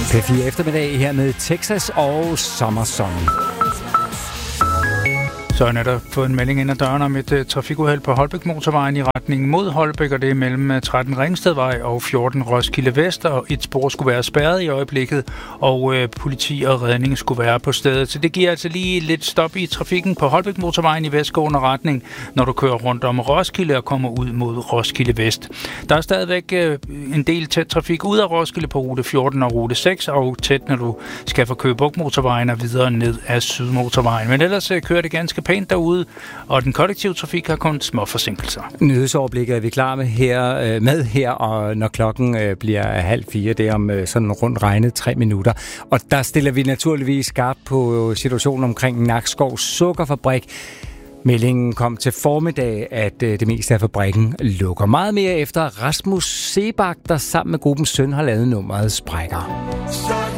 P4 eftermiddag her med Texas og Sommerson. Så er der fået en melding ind ad døren om et trafikuheld på Holbæk Motorvejen i retning mod Holbæk, og det er mellem 13 Ringstedvej og 14 Roskilde Vest, og et spor skulle være spærret i øjeblikket, og politi og redning skulle være på stedet. Så det giver altså lige lidt stop i trafikken på Holbæk Motorvejen i vestgående retning, når du kører rundt om Roskilde og kommer ud mod Roskilde Vest. Der er stadigvæk en del tæt trafik ud af Roskilde på rute 14 og rute 6, og tæt, når du skal fra Køge Bugt Motorvejen og videre ned ad Sydmotorvejen. Men ellers kører det ganske pænt derude, og den kollektive trafik har kun små forsinkelser. Nyhedsoverblikket er vi klar med her, og når klokken bliver 3:30, det er om sådan rundt regnet 3 minutter. Og der stiller vi naturligvis skarpt på situationen omkring Nakskov Sukkerfabrik. Meldingen kom til formiddag, at det meste af fabrikken lukker. Meget mere efter Rasmus Sebak, der sammen med gruppens søn har lavet nummeret Sprækker.